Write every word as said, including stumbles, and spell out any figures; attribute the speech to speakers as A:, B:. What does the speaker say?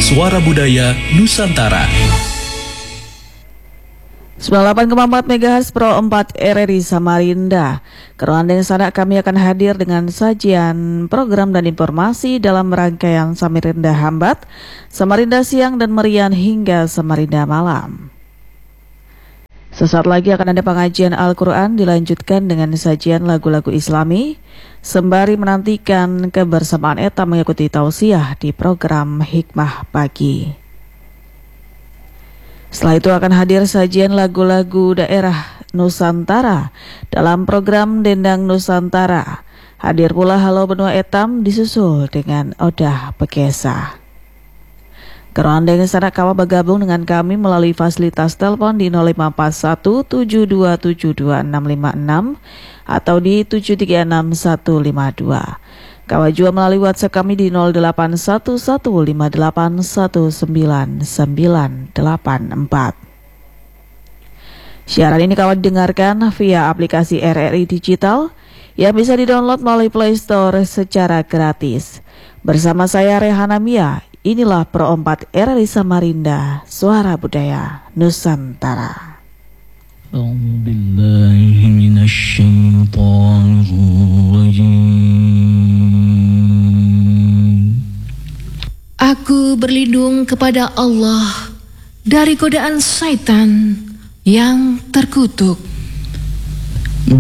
A: Suara Budaya Nusantara.
B: sembilan puluh delapan koma empat megahertz Pro empat R R I Samarinda. Keruan dan sana kami akan hadir dengan sajian program dan informasi dalam rangkaian Samarinda Hambat, Samarinda Siang dan Merian hingga Samarinda Malam. Sesaat lagi akan ada pengajian Al-Quran dilanjutkan dengan sajian lagu-lagu Islami, sembari menantikan kebersamaan Eta mengikuti tausiah di program Hikmah Pagi. Setelah itu akan hadir sajian lagu-lagu daerah Nusantara dalam program Dendang Nusantara. Hadir pula Halo Benua Etam disusul dengan Odah Pekesa. Keruan dengan sana kawa bergabung dengan kami melalui fasilitas telepon di nol lima empat satu tujuh dua tujuh dua enam lima enam atau di tujuh tiga enam satu lima dua. Kawa juga melalui WhatsApp kami di nol delapan satu satu lima delapan satu sembilan sembilan delapan empat. Siaran ini kawan dengarkan via aplikasi R R I Digital yang bisa didownload melalui Play Store secara gratis. Bersama saya Rehana Mia, inilah Pro empat R R I Samarinda, Suara Budaya Nusantara.
C: Aku berlindung kepada Allah dari godaan syaitan yang terkutuk.